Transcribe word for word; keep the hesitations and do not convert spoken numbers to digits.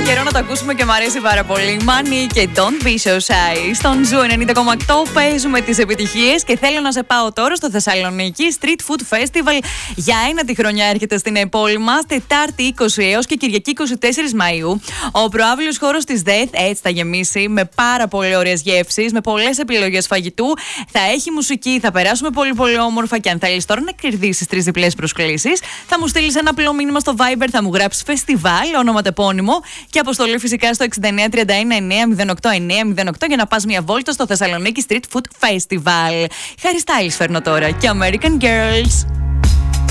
καιρό να το ακούσουμε και μου αρέσει πάρα πολύ. Money και Don't Be So Shy. Στον Ζου ενενήντα κόμμα οκτώ παίζουμε τις επιτυχίες και θέλω να σε πάω τώρα στο Θεσσαλονίκη Street Food Festival. Για ένα τη χρονιά έρχεται στην πόλη μας, Τετάρτη είκοσι έως και Κυριακή είκοσι τέσσερις Μαΐου. Ο προάβλιος χώρος της ΔΕΘ έτσι θα γεμίσει με πάρα πολύ ωραίες γεύσεις, με πολλές επιλογές φαγητού. Θα έχει μουσική, θα περάσουμε πολύ πολύ όμορφα και αν θέλεις τώρα να κερδίσεις τρεις διπλές προσκλήσεις, θα μου στείλεις ένα απλό μήνυμα στο Viber, θα μου γράψεις φεστιβάλ, όνομα τεπώνυμο και αποστολή φυσικά στο εξήντα εννέα τριάντα ένα εννέα μηδέν οκτώ εννέα μηδέν οκτώ για να πας μια βόλτα στο Θεσσαλονίκη Street Food Festival. Harry Styles φέρνω τώρα και American Girls.